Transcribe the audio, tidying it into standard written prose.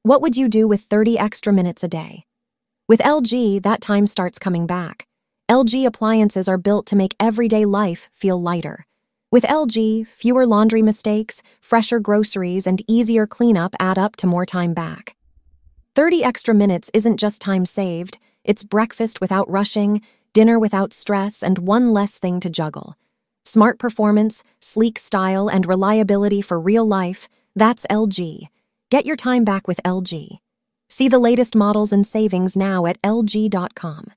What would you do with 30 extra minutes a day? With LG, that time starts coming back. LG appliances are built to make everyday life feel lighter. With LG, fewer laundry mistakes, fresher groceries, and easier cleanup add up to more time back. 30 extra minutes isn't just time saved, it's breakfast without rushing, dinner without stress, and one less thing to juggle. Smart performance, sleek style, and reliability for real life, that's LG. Get your time back with LG. See the latest models and savings now at LG.com.